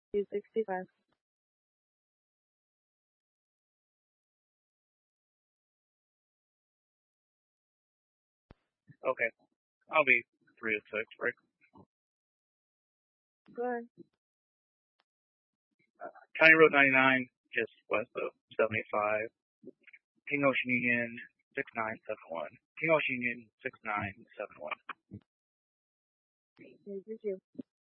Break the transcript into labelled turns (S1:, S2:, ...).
S1: 265.
S2: Okay, I'll be 3 to 6, right?
S1: Go ahead.
S2: County Road 99, just west of 75. King Ocean Union 6971. King Ocean Union 6971.
S1: Here's your cue.